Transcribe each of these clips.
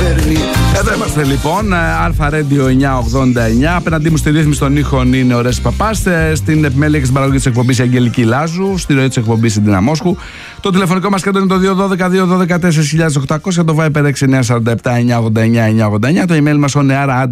κυβερνεί. Εδώ είμαστε λοιπόν, Αλφα Radio 989. Απέναντί μου στη ρύθμιση των ήχων είναι ο Ρέσης Παπάς. Στην επιμέλεια και στην παραγωγή της εκπομπής η Αγγελική Λάζου. Στη ροή της εκπομπής η Ντίνα Μόσχου. Το τηλεφωνικό μας κέντρο είναι το 212-212-4800. Το Viber 6947-989-989. Το email μας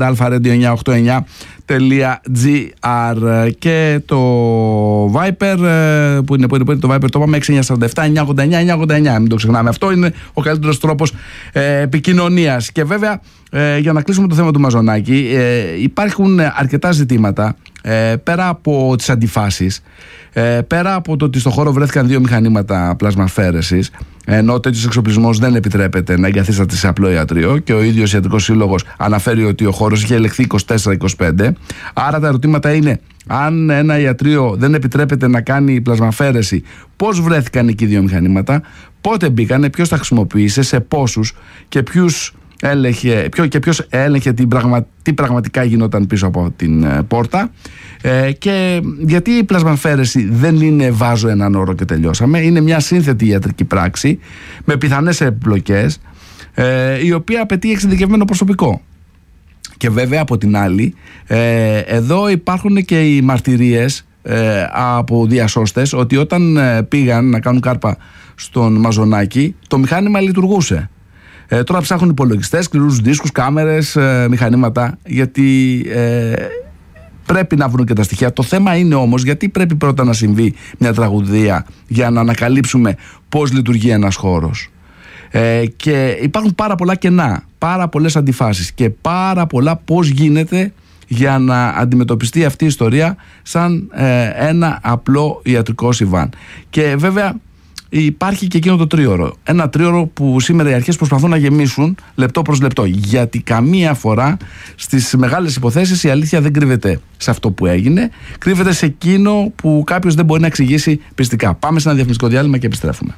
oneair@alpha-radio989.gr. Και το Viber που είναι το Viber, το πάμε 6947-989-989. Μην το ξεχνάμε. Αυτό είναι ο καλύτερος τρόπος επικοινωνίας. Και βέβαια, για να κλείσουμε το θέμα του Μαζονάκη, υπάρχουν αρκετά ζητήματα πέρα από τις αντιφάσεις, πέρα από το ότι στο χώρο βρέθηκαν 2 μηχανήματα πλασμαφαίρεσης, ενώ τέτοιος εξοπλισμός δεν επιτρέπεται να εγκαθίσταται σε απλό ιατρείο, και ο ίδιος ιατρικός σύλλογος αναφέρει ότι ο χώρος είχε ελεγχθεί 24-25. Άρα τα ερωτήματα είναι, αν ένα ιατρείο δεν επιτρέπεται να κάνει πλασμαφαίρεση, πώς βρέθηκαν εκεί 2 μηχανήματα, πότε μπήκανε, ποιος τα χρησιμοποίησε, σε πόσους και ποιος έλεγχε τι πραγματικά γινόταν πίσω από την πόρτα, και γιατί η πλασμαφαίρεση δεν είναι βάζω έναν όρο και τελειώσαμε. Είναι μια σύνθετη ιατρική πράξη με πιθανές επιπλοκές, η οποία απαιτεί εξειδικευμένο προσωπικό. Και βέβαια από την άλλη, εδώ υπάρχουν και οι μαρτυρίες από διασώστες ότι όταν πήγαν να κάνουν κάρπα στον Μαζονάκη, το μηχάνημα λειτουργούσε. Τώρα ψάχνουν υπολογιστές, σκληρούς δίσκους, κάμερες, μηχανήματα, γιατί πρέπει να βρουν και τα στοιχεία. Το θέμα είναι όμως, γιατί πρέπει πρώτα να συμβεί μια τραγωδία για να ανακαλύψουμε πώς λειτουργεί ένας χώρος. Και υπάρχουν πάρα πολλά κενά, πάρα πολλές αντιφάσεις και πάρα πολλά πώς γίνεται για να αντιμετωπιστεί αυτή η ιστορία σαν ένα απλό ιατρικό συμβάν. Και βέβαια υπάρχει και εκείνο το τρίωρο. Ένα τρίωρο που σήμερα οι αρχές προσπαθούν να γεμίσουν λεπτό προς λεπτό. Γιατί καμία φορά στις μεγάλες υποθέσεις η αλήθεια δεν κρύβεται σε αυτό που έγινε. Κρύβεται σε εκείνο που κάποιος δεν μπορεί να εξηγήσει πιστικά. Πάμε σε ένα διαφημιστικό διάλειμμα και επιστρέφουμε.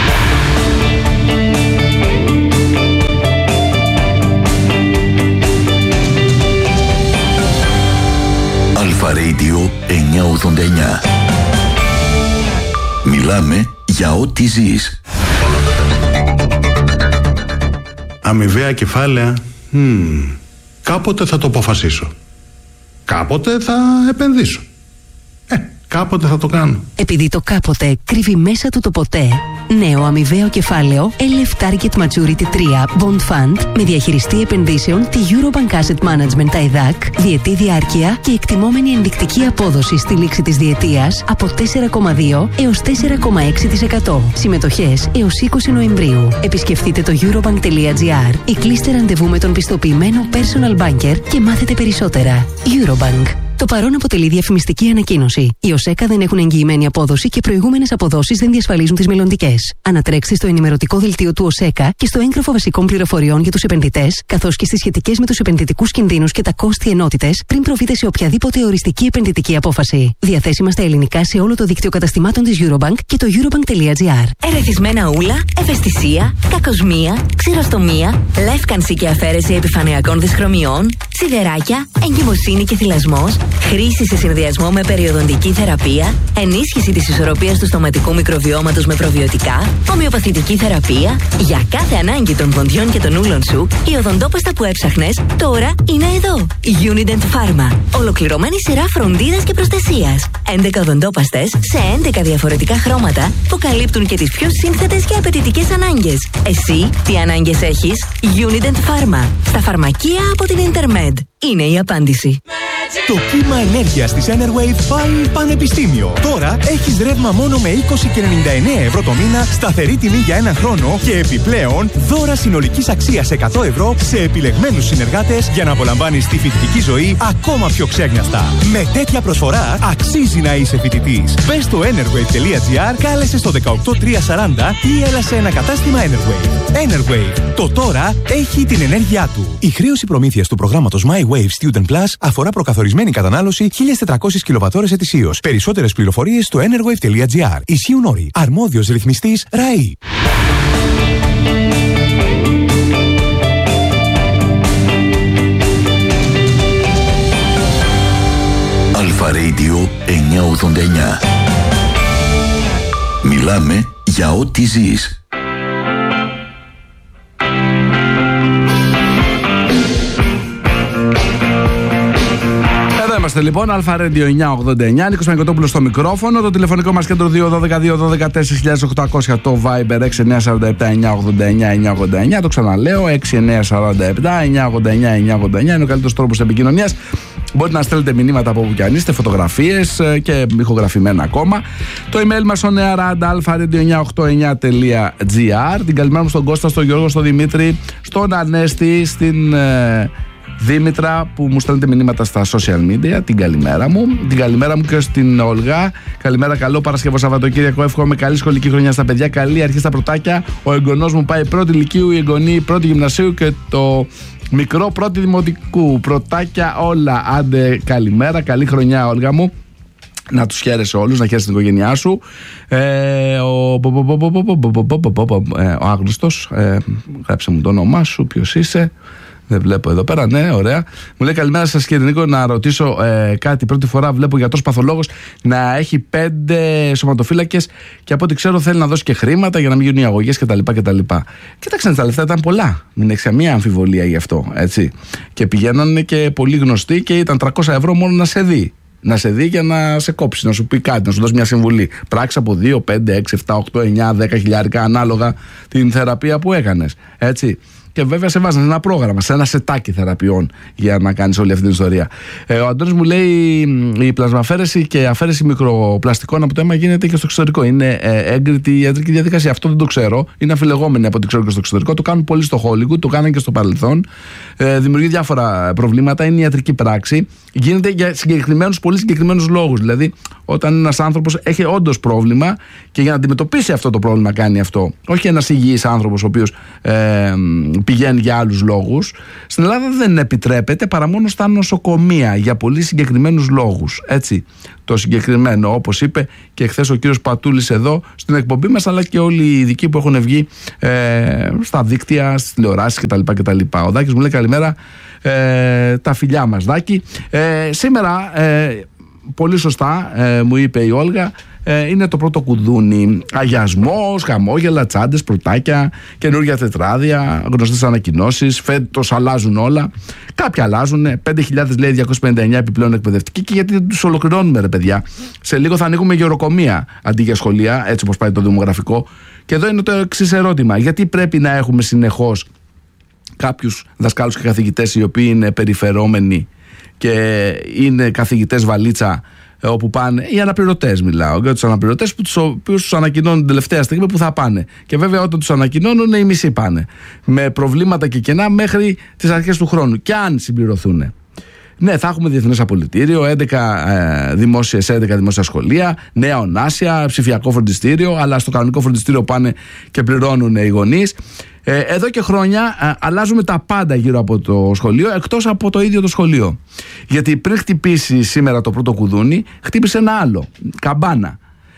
Αλφα Radio 989. Μιλάμε για ό,τι ζεις. Αμοιβαία κεφάλαια. Κάποτε θα το αποφασίσω. Κάποτε θα επενδύσω. Κάποτε θα το κάνω. Επειδή το κάποτε κρύβει μέσα του το ποτέ. Νέο αμοιβαίο κεφάλαιο LF Target Maturity 3 Bond Fund με διαχειριστή επενδύσεων τη Eurobank Asset Management TAIDAC, διετή διάρκεια και εκτιμόμενη ενδεικτική απόδοση στη λήξη της διετίας από 4,2 έως 4,6%. Συμμετοχές έως 20 Νοεμβρίου. Επισκεφτείτε το eurobank.gr ή κλείστε ραντεβού με τον πιστοποιημένο personal banker και μάθετε περισσότερα. Eurobank. Το παρόν αποτελεί διαφημιστική ανακοίνωση. Οι ΟΣΕΚΑ δεν έχουν εγγυημένη απόδοση και προηγούμενες αποδόσεις δεν διασφαλίζουν τις μελλοντικές. Ανατρέξτε στο ενημερωτικό δελτίο του ΟΣΕΚΑ και στο έγγραφο βασικών πληροφοριών για τους επενδυτές, καθώς και στις σχετικές με τους επενδυτικούς κινδύνους και τα κόστη ενότητες, πριν προβείτε σε οποιαδήποτε οριστική επενδυτική απόφαση. Διαθέσιμα στα ελληνικά σε όλο το δίκτυο καταστημάτων της Eurobank και το eurobank.gr. Ερεθισμένα ούλα, ευαισθησία, κακοσμία, ξηροστομία, λεύκανση και αφαίρεση επιφανειακών δυσχρωμιών, σιδεράκια, εγκυμοσύνη και θυλασμός. Χρήση σε συνδυασμό με περιοδοντική θεραπεία, ενίσχυση της ισορροπίας του στοματικού μικροβιώματος με προβιωτικά, ομοιοπαθητική θεραπεία. Για κάθε ανάγκη των ποντιών και των ούλων σου, η οδοντόπαστα που έψαχνες τώρα είναι εδώ. Unident Pharma. Ολοκληρωμένη σειρά φροντίδας και προστασίας. 11 οδοντόπαστες σε 11 διαφορετικά χρώματα που καλύπτουν και τις πιο σύνθετες και απαιτητικές ανάγκες. Εσύ τι ανάγκες έχεις? Unident Pharma. Στα φαρμακεία από την Intermed. Είναι η απάντηση. Το κύμα ενέργειας της Enerwave πάει πανεπιστήμιο. Τώρα έχεις ρεύμα μόνο με 20 και 99 ευρώ το μήνα, σταθερή τιμή για έναν χρόνο και επιπλέον δώρα συνολικής αξίας 100 ευρώ σε επιλεγμένους συνεργάτες για να απολαμβάνεις τη φοιτητική ζωή ακόμα πιο ξέγνιαστα. Με τέτοια προσφορά αξίζει να είσαι φοιτητής. Μπες στο enerwave.gr, κάλεσε στο 18340 ή έλα σε ένα κατάστημα Enerwave. Enerwave. Το τώρα έχει την ενέργειά του. Η χρέωση προμήθειας του προγράμματος My Wave Student Plus αφορά προκαθορισμένη κατανάλωση 1.400 κιλοβατώρες ετησίως. Περισσότερες πληροφορίες στο enerwave.gr. Ισχύουν όροι. Αρμόδιος ρυθμιστής ΡΑΗ. Αλφα Radio 989. Μιλάμε για ό,τι ζεις. είμαστε λοιπόν, Αλφα Radio 989, Νίκος Μαγκοτόπουλος στο μικρόφωνο, το τηλεφωνικό μας κέντρο 212-212-4800, το Viber 6947-989-989, το ξαναλέω, 6947-989-989, είναι ο καλύτερος τρόπος επικοινωνίας. Μπορείτε να στέλνετε μηνύματα από όπου και αν είστε, φωτογραφίες και ηχογραφημένα ακόμα. Το email μας on air@alpha-radio989.gr. Την καλημέρα μου στον Κώστα, στον Γιώργο, στον Δημήτρη, στον Ανέστη, στην Δήμητρα που μου στέλνετε μηνύματα στα social media. Την καλημέρα μου. Την καλημέρα μου και στην Ολγά. Καλημέρα, καλό Παρασκευό Σαββατοκύριακο. Εύχομαι καλή σχολική χρονιά στα παιδιά. Καλή αρχή στα πρωτάκια. Ο εγγονός μου πάει πρώτη λυκείου, η εγγονή πρώτη γυμνασίου και το μικρό πρώτη δημοτικού. Πρωτάκια όλα. Άντε, καλημέρα, καλή χρονιά, Όλγα μου. Να τους χαίρεσαι όλους, να χαίρεσαι την οικογένειά σου. Ο άγνωστος, γράψε μου το όνομά σου, ποιος είσαι. Δεν βλέπω εδώ πέρα, ναι, ωραία. Μου λέει καλημέρα σας κύριε Νίκο, να ρωτήσω κάτι. Πρώτη φορά βλέπω γιατρός παθολόγος να έχει 5 σωματοφύλακες και από ό,τι ξέρω θέλει να δώσει και χρήματα για να μην γίνουν οι αγωγές κτλ. Κοίταξε, τα λεφτά ήταν πολλά. Μην έχει καμία αμφιβολία γι' αυτό, έτσι. Και πηγαίνανε και πολύ γνωστοί και ήταν 300 ευρώ μόνο να σε δει. Να σε δει για να σε κόψει, να σου πει κάτι, να σου δώσει μια συμβουλή. Πράξει από 2, 5, 6, 7, 8, 9, 10 χιλιάρικα ανάλογα την θεραπεία που έκανες. Έτσι. Και βέβαια σε βάζανε ένα πρόγραμμα, σε ένα σετάκι θεραπείων για να κάνεις όλη αυτή την ιστορία. Ο Αντώνης μου λέει η πλασμαφαίρεση και αφαίρεση μικροπλαστικών από το αίμα γίνεται και στο εξωτερικό. Είναι έγκριτη η ιατρική διαδικασία. Αυτό δεν το ξέρω. Είναι αφιλεγόμενη από ό,τι ξέρω και στο εξωτερικό. Το κάνουν πολύ στο Hollywood, το κάνανε και στο παρελθόν. Δημιουργεί διάφορα προβλήματα. Είναι ιατρική πράξη. Γίνεται για πολύ συγκεκριμένους λόγους. Δηλαδή, όταν ένας άνθρωπος έχει όντως πρόβλημα και για να αντιμετωπίσει αυτό το πρόβλημα κάνει αυτό. Όχι ένας υγιής άνθρωπος ο οποίος πηγαίνει για άλλους λόγους. Στην Ελλάδα δεν επιτρέπεται παρά μόνο στα νοσοκομεία για πολύ συγκεκριμένους λόγους. Έτσι. Το συγκεκριμένο, όπως είπε και χθες ο κύριος Πατούλης εδώ στην εκπομπή μας, αλλά και όλοι οι ειδικοί που έχουν βγει στα δίκτυα, στις τηλεοράσεις κτλ. Ο Δάκης μου λέει καλημέρα, τα φιλιά μας Δάκη. Σήμερα, πολύ σωστά μου είπε η Όλγα, είναι το πρώτο κουδούνι. Αγιασμός, χαμόγελα, τσάντες, πρωτάκια, καινούργια τετράδια, γνωστές ανακοινώσεις. Φέτος αλλάζουν όλα. Κάποια αλλάζουν. 5.000 λέει 259 επιπλέον εκπαιδευτικοί. Και γιατί τους ολοκληρώνουμε, ρε παιδιά. Σε λίγο θα ανοίγουμε γεωροκομεία αντί για σχολεία, έτσι όπως πάει το δημογραφικό. Και εδώ είναι το εξής ερώτημα. Γιατί πρέπει να έχουμε συνεχώς κάποιους δασκάλους και καθηγητές οι οποίοι είναι περιφερόμενοι και είναι καθηγητές βαλίτσα όπου πάνε, οι αναπληρωτές μιλάω, για τους αναπληρωτές που τους οποίους τους ανακοινώνουν την τελευταία στιγμή που θα πάνε. Και βέβαια όταν τους ανακοινώνουν οι μισοί πάνε. Με προβλήματα και κενά μέχρι τις αρχές του χρόνου. Και αν συμπληρωθούν. Ναι, θα έχουμε διεθνές απολυτήριο, 11 δημόσια σχολεία, νέα ονάσια, ψηφιακό φροντιστήριο, αλλά στο κανονικό φροντιστήριο πάνε και πληρώνουν οι γονείς. Εδώ και χρόνια αλλάζουμε τα πάντα γύρω από το σχολείο, εκτός από το ίδιο το σχολείο. Γιατί πριν χτυπήσει σήμερα το πρώτο κουδούνι, χτύπησε ένα άλλο, καμπάνα.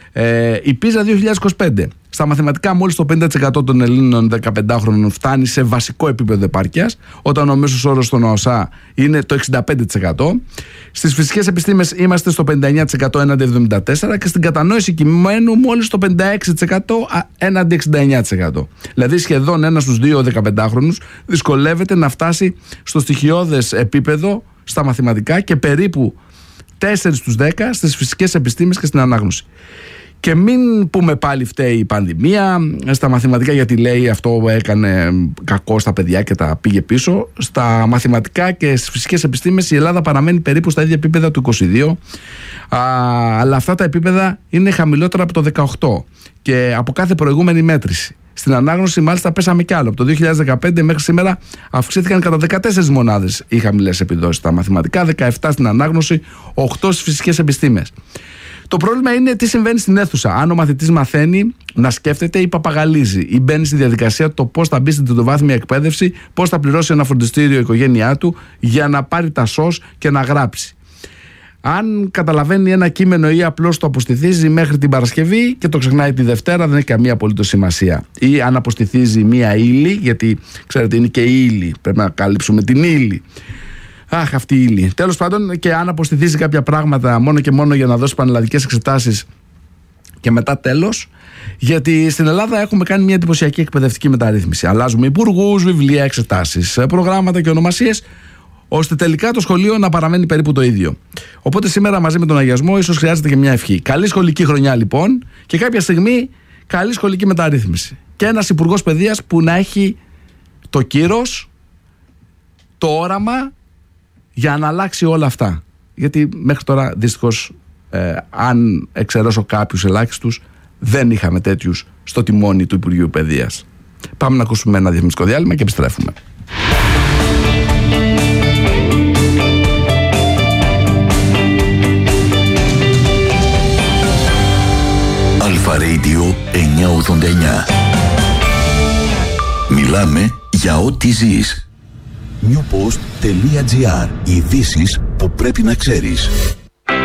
Η PISA 2025. Στα μαθηματικά μόλις το 50% των Ελλήνων 15χρονων φτάνει σε βασικό επίπεδο επάρκειας, όταν ο μέσος όρος στον ΟΑΣΑ είναι το 65%. Στις φυσικές επιστήμες είμαστε στο 59% έναντι 74% και στην κατανόηση κειμένου μόλις το 56% έναντι 69%. Δηλαδή σχεδόν ένας στους 2 15χρονους δυσκολεύεται να φτάσει στο στοιχειώδες επίπεδο στα μαθηματικά και περίπου 4 στους 10 στις φυσικές επιστήμες και στην ανάγνωση. Και μην πούμε πάλι φταίει η πανδημία στα μαθηματικά, γιατί λέει αυτό έκανε κακό στα παιδιά και τα πήγε πίσω. Στα μαθηματικά και στις φυσικές επιστήμες η Ελλάδα παραμένει περίπου στα ίδια επίπεδα του 22, αλλά αυτά τα επίπεδα είναι χαμηλότερα από το 18 και από κάθε προηγούμενη μέτρηση. Στην ανάγνωση μάλιστα πέσαμε κι άλλο. Από το 2015 μέχρι σήμερα αυξήθηκαν κατά 14 μονάδες οι χαμηλές επιδόσεις στα μαθηματικά, 17 στην ανάγνωση, 8 στις φυσικές επιστήμες. Το πρόβλημα είναι τι συμβαίνει στην αίθουσα. Αν ο μαθητής μαθαίνει να σκέφτεται ή παπαγαλίζει, ή μπαίνει στη διαδικασία το πώς θα μπει στην τριτοβάθμια εκπαίδευση, πώς θα πληρώσει ένα φροντιστήριο η οικογένειά του για να πάρει τα σως και να γράψει. Αν καταλαβαίνει ένα κείμενο ή απλώς το αποστηθίζει μέχρι την Παρασκευή και το ξεχνάει τη Δευτέρα, δεν έχει καμία απολύτως σημασία. Ή αν αποστηθίζει μία ύλη, γιατί ξέρετε είναι και η ύλη, πρέπει να καλύψουμε την ύλη. Αχ, αυτή η ύλη. Τέλος πάντων, και αν αποστηθίζει κάποια πράγματα μόνο και μόνο για να δώσει πανελλαδικές εξετάσεις και μετά τέλος. Γιατί στην Ελλάδα έχουμε κάνει μια εντυπωσιακή εκπαιδευτική μεταρρύθμιση. Αλλάζουμε υπουργούς, βιβλία, εξετάσεις, προγράμματα και ονομασίες. ώστε τελικά το σχολείο να παραμένει περίπου το ίδιο. Οπότε σήμερα μαζί με τον αγιασμό ίσως χρειάζεται και μια ευχή. Καλή σχολική χρονιά λοιπόν και κάποια στιγμή καλή σχολική μεταρρύθμιση. Και ένας υπουργός παιδείας που να έχει το κύρος, το όραμα για να αλλάξει όλα αυτά. Γιατί μέχρι τώρα δυστυχώς αν εξαιρέσω κάποιους ελάχιστους δεν είχαμε τέτοιους στο τιμόνι του Υπουργείου Παιδείας. Πάμε να ακούσουμε ένα διαφημιστικό διάλειμμα και επιστρέφουμε. Αλφα Radio 989. Μιλάμε για ό,τι ζεις. Newpost.gr. Ειδήσεις που πρέπει να ξέρεις.